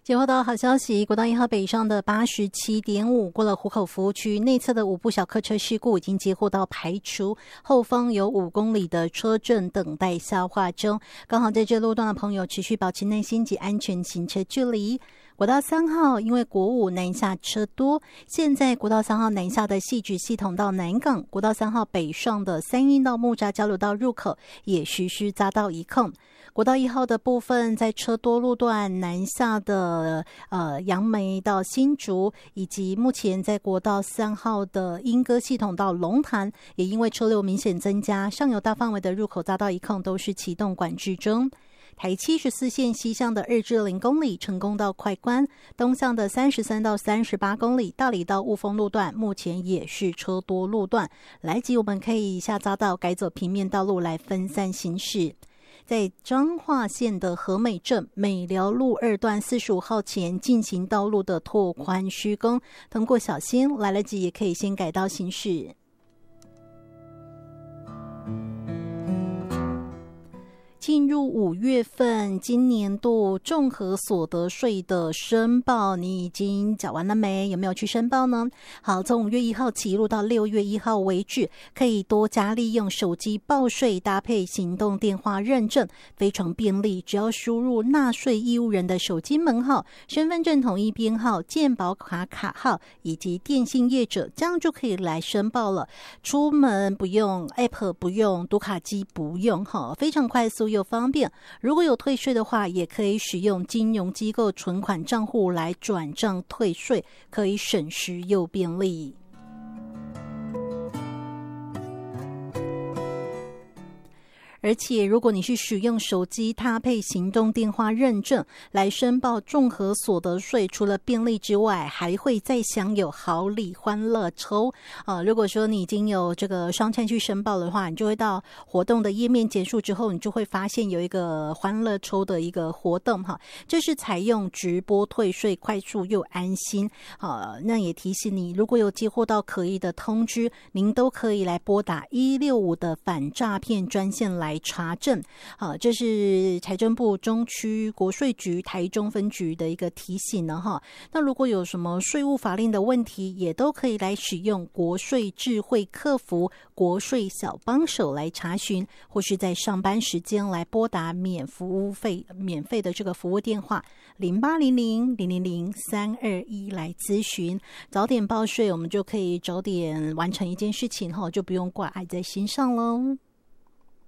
接获到好消息，国道1号北上的 87.5 过了湖口服务区内侧的5部小客车事故已经接获到排除，后方有5公里的车阵等待消化中。刚好在这路段的朋友持续保持耐心及安全行车距离。国道3号因为国5南下车多，现在国道3号南下的汐止系统到南港，国道3号北上的三鶯到木栅交流道入口也实施匝道移控。国道1号的部分，在车多路段南下的杨梅到新竹，以及目前在国道3号的莺歌系统到龙潭，也因为车流明显增加，上游大范围的入口匝道移控都是启动管制中。台74线西向的2至0公里成功到快关，东向的33到38公里大理到雾峰路段目前也是车多路段，来及我们可以下匝道改走平面道路来分散行驶。在彰化县的和美镇美寮路2段45号前进行道路的拓宽施工，通过小心，来得及也可以先改道行驶。进入5月份，今年度综合所得税的申报，你已经缴完了没？有没有去申报呢？好，从5月1号起一路到6月1号为止，可以多加利用手机报税搭配行动电话认证，非常便利。只要输入纳税义务人的手机门号、身份证统一编号、健保卡卡号以及电信业者，这样就可以来申报了。出门不用 App， 不用读卡机，不用非常快速又方便。如果有退税的话，也可以使用金融机构存款账户来转账退税，可以省时又便利。而且如果你是使用手机搭配行动电话认证来申报综合所得税，除了便利之外，还会再享有好礼欢乐抽。如果说你已经有这个双签去申报的话，你就会到活动的页面结束之后，你就会发现有一个欢乐抽的一个活动这是采用直播退税，快速又安心。那也提醒你，如果有接获到可疑的通知，您都可以来拨打165的反诈骗专线来查证。这是财政部中区国税局台中分局的一个提醒呢那如果有什么税务法令的问题，也都可以来使用国税智慧客服国税小帮手来查询，或是在上班时间来拨打免费的这个服务电话0800-000-321来咨询。早点报税，我们就可以早点完成一件事情就不用挂碍在心上咯。